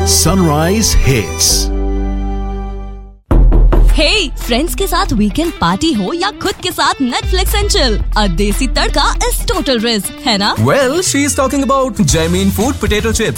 Sunrise Hits. Hey, friends के साथ weekend party हो या खुद के साथ नेटफ्लिक्स एंड चिल, देसी तड़का इज टोटल रिस्क, है ना? Well, she is talking about Jaimeen Food Potato Chips.